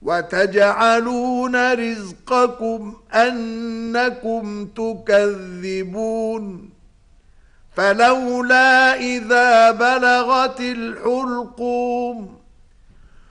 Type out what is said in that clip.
وتجعلون رزقكم أنكم تكذبون فلولا إذا بلغت الحلقوم